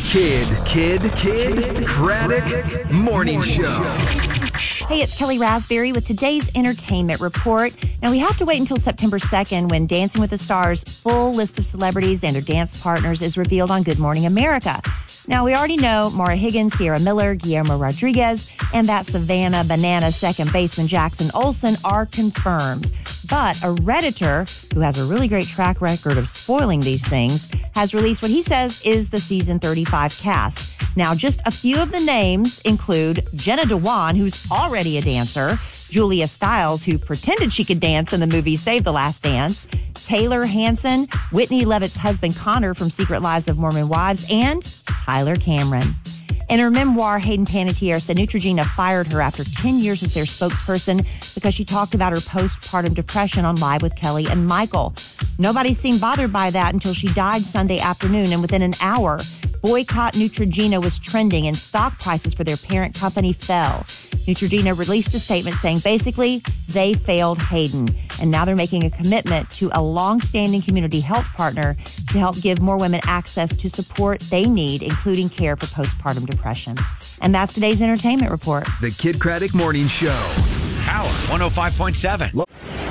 Kid Craddock Morning Show. Hey, it's Kelly Raspberry with today's entertainment report. Now, we have to wait until September 2nd when Dancing with the Stars' full list of celebrities and their dance partners is revealed on Good Morning America. Now, we already know Mara Higgins, Sierra Miller, Guillermo Rodriguez, and that Savannah Banana second baseman Jackson Olsen are confirmed. But a Redditor, who has a really great track record of spoiling these things, has released what he says is the season 35 cast. Now, just a few of the names include Jenna Dewan, who's already a dancer, Julia Stiles, who pretended she could dance in the movie Save the Last Dance, Taylor Hanson, Whitney Levitt's husband Connor from Secret Lives of Mormon Wives, and Tyler Cameron. In her memoir, Hayden Panettiere said Neutrogena fired her after 10 years as their spokesperson because she talked about her postpartum depression on Live with Kelly and Michael. Nobody seemed bothered by that until she died Sunday afternoon, and within an hour, Boycott Neutrogena was trending and stock prices for their parent company fell. Neutrogena released a statement saying basically they failed Hayden, and now they're making a commitment to a long-standing community health partner to help give more women access to support they need, including care for postpartum depression. And that's today's entertainment report. The Kid Craddock Morning Show. Power 105.7.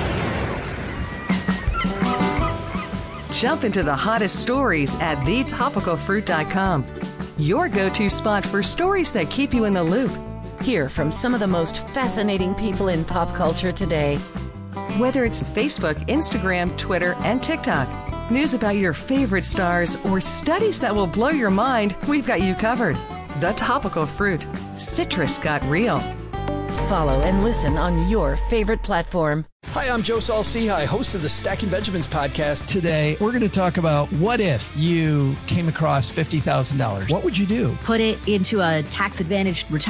Jump into the hottest stories at thetopicalfruit.com. Your go-to spot for stories that keep you in the loop. Hear from some of the most fascinating people in pop culture today. Whether it's Facebook, Instagram, Twitter, and TikTok, news about your favorite stars, or studies that will blow your mind, we've got you covered. The Topical Fruit. Citrus got real. Follow and listen on your favorite platform. Hi, I'm Joe Saul-Sehy, host of the Stacking Benjamins podcast. Today, we're going to talk about what if you came across $50,000? What would you do? Put it into a tax-advantaged retirement